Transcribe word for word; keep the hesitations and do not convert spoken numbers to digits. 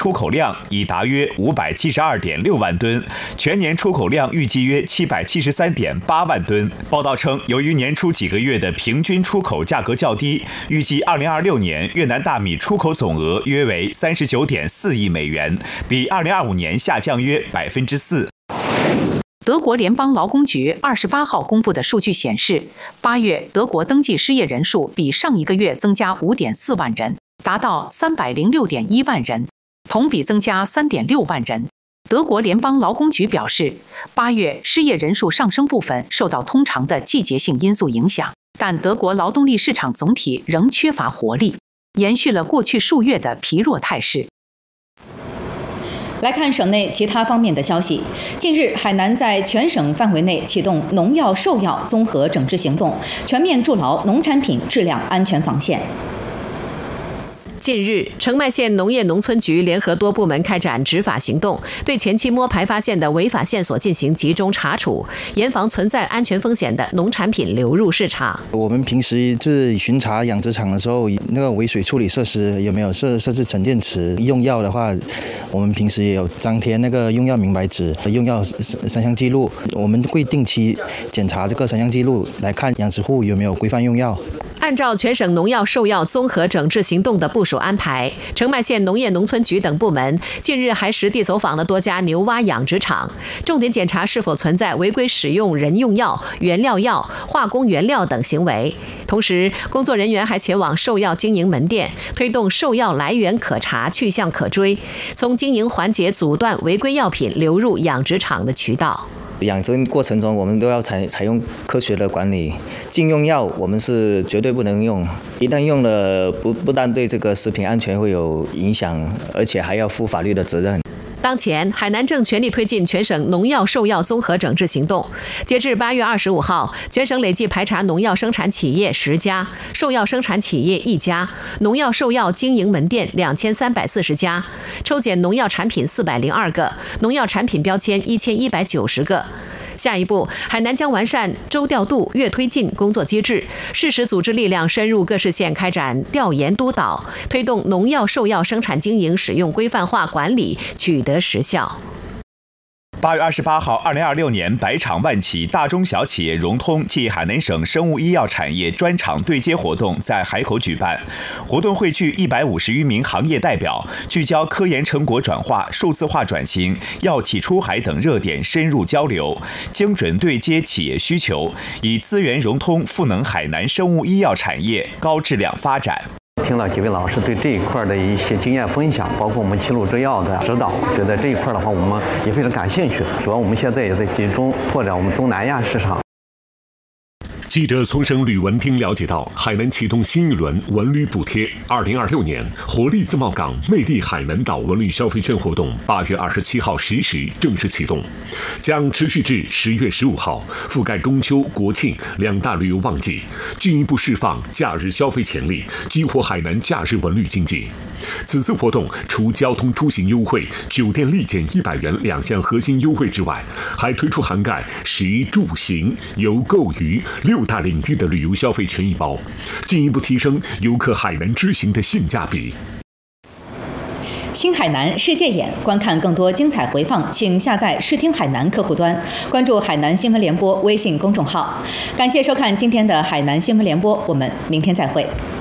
出口量已达约五百七十二点六万吨，全年出口量预计约七百七十三点八万吨。报道称，由于年初几个月的平均出口价格较低，预计二零二六年越南大米出口总额约为三十九点四亿美元，比二零二五年下降约百分之四。 德国联邦劳工局二十八号公布的数据显示，八月德国登记失业人数比上一个月增加五点四万人，达到三百零六点一万人，同比增加三点六万人。德国联邦劳工局表示，八月失业人数上升部分受到通常的季节性因素影响，但德国劳动力市场总体仍缺乏活力，延续了过去数月的疲弱态势。 来看省内其他方面的消息。近日，海南在全省范围内启动农药、兽药综合整治行动，全面筑牢农产品质量安全防线。 近日，澄迈县农业农村局联合多部门开展执法行动，对前期摸排发现的违法线索进行集中查处，严防存在安全风险的农产品流入市场。 我们平时就是巡查养殖场的时候，那个围水处理设施有没有设设置沉淀池？用药的话，我们平时也有张贴那个用药明白纸、用药三项记录。我们会定期检查这个三项记录，来看养殖户有没有规范用药。 按照全省农药兽药综合整治行动的部署安排，澄迈县农业农村局等部门近日还实地走访了多家牛蛙养殖场，重点检查是否存在违规使用人用药、原料药、化工原料等行为。同时，工作人员还前往兽药经营门店，推动兽药来源可查、去向可追，从经营环节阻断违规药品流入养殖场的渠道。 养殖过程中，我们都要采采用科学的管理。禁用药我们是绝对不能用，一旦用了，不不但对这个食品安全会有影响，而且还要负法律的责任。 当前，海南正全力推进全省农药兽药综合整治行动。截至八月二十五号，全省累计排查农药生产企业十家，兽药生产企业一家，农药兽药经营门店两千三百四十家，抽检农药产品四百零二个，农药产品标签一千一百九十个。下一步，海南将完善周调度、月推进工作机制，适时组织力量深入各市县开展调研督导，推动农药兽药生产经营使用规范化管理取得实效。 八月二十八号，二零二六年百场万企大中小企业融通暨海南省生物医药产业专场对接活动在海口举办。活动汇聚一百五十余名行业代表，聚焦科研成果转化、数字化转型、药企出海等热点深入交流，精准对接企业需求，以资源融通赋能海南生物医药产业高质量发展。 听了几位老师对这一块的一些经验分享，包括我们齐鲁制药的指导，觉得这一块的话我们也非常感兴趣。主要我们现在也在集中拓展我们东南亚市场。 记者从省旅文厅了解到，海南启动新一轮文旅补贴，二零二六年活力自贸港魅力海南岛文旅消费券活动八月二十七号十时正式启动，将持续至十月十五号，覆盖中秋、国庆两大旅游旺季，进一步释放假日消费潜力，激活海南假日文旅经济。此次活动除交通出行优惠、酒店立减一百元两项核心优惠之外，还推出涵盖食住行游购娱六大领域的旅游消费权益包，进一步提升游客海南之行的性价比。 新海南世界眼，观看更多精彩回放，请下载视听海南客户端，关注海南新闻联播微信公众号。感谢收看今天的海南新闻联播，我们明天再会。